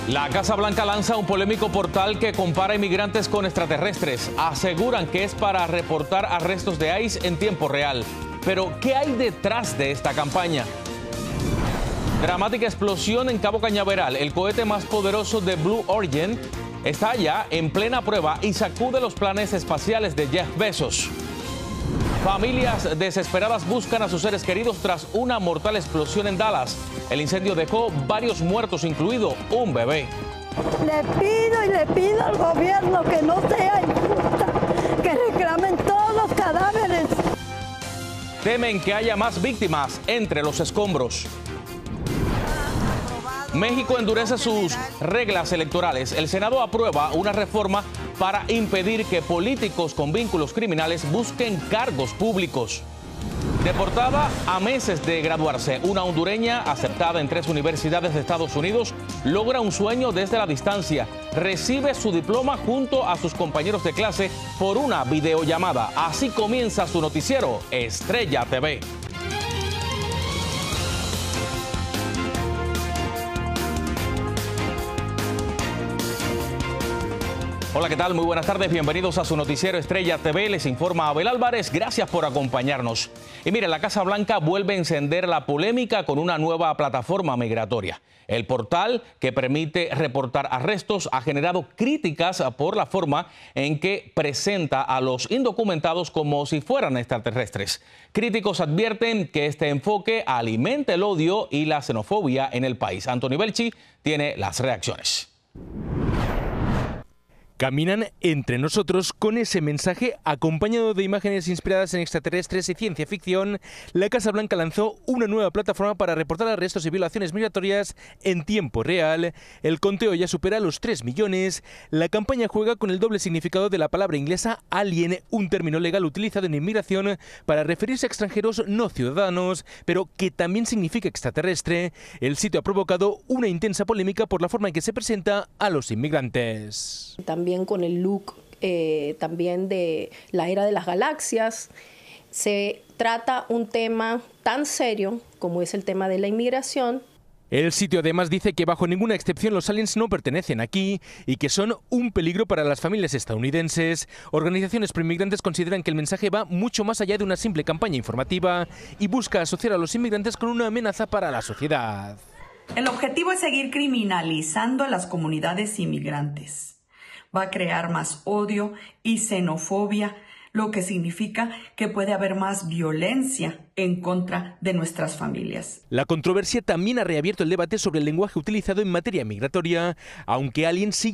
La Casa Blanca lanza un polémico portal que compara inmigrantes con extraterrestres. Aseguran que es para reportar arrestos de ICE en tiempo real. Pero, ¿qué hay detrás de esta campaña? Dramática explosión en Cabo Cañaveral. El cohete más poderoso de Blue Origin está allá en plena prueba y sacude los planes espaciales de Jeff Bezos. Familias desesperadas buscan a sus seres queridos tras una mortal explosión en Dallas. El incendio dejó varios muertos, incluido un bebé. Le pido al gobierno que no sea injusta, que reclamen todos los cadáveres. Temen que haya más víctimas entre los escombros. México endurece sus reglas electorales. El Senado aprueba una reforma para impedir que políticos con vínculos criminales busquen cargos públicos. Deportada a meses de graduarse, una hondureña aceptada en 3 universidades de Estados Unidos logra un sueño desde la distancia. Recibe su diploma junto a sus compañeros de clase por una videollamada. Así comienza su noticiero Estrella TV. Hola, ¿qué tal? Muy buenas tardes, bienvenidos a su noticiero Estrella TV. Les informa Abel Álvarez, gracias por acompañarnos. Y mire, la Casa Blanca vuelve a encender la polémica con una nueva plataforma migratoria. El portal que permite reportar arrestos ha generado críticas por la forma en que presenta a los indocumentados como si fueran extraterrestres. Críticos advierten que este enfoque alimenta el odio y la xenofobia en el país. Anthony Belchi tiene las reacciones. Caminan entre nosotros con ese mensaje acompañado de imágenes inspiradas en extraterrestres y ciencia ficción. La Casa Blanca lanzó una nueva plataforma para reportar arrestos y violaciones migratorias en tiempo real. El conteo ya supera los 3 millones. La campaña juega con el doble significado de la palabra inglesa alien, un término legal utilizado en inmigración para referirse a extranjeros no ciudadanos, pero que también significa extraterrestre. El sitio ha provocado una intensa polémica por la forma en que se presenta a los inmigrantes. También con el look también de la era de las galaxias. Se trata un tema tan serio como es el tema de la inmigración. El sitio además dice que bajo ninguna excepción los aliens no pertenecen aquí y que son un peligro para las familias estadounidenses. Organizaciones proinmigrantes consideran que el mensaje va mucho más allá de una simple campaña informativa y busca asociar a los inmigrantes con una amenaza para la sociedad. El objetivo es seguir criminalizando a las comunidades inmigrantes. Va a crear más odio y xenofobia, lo que significa que puede haber más violencia en contra de nuestras familias. La controversia también ha reabierto el debate sobre el lenguaje utilizado en materia migratoria, aunque alguien sigue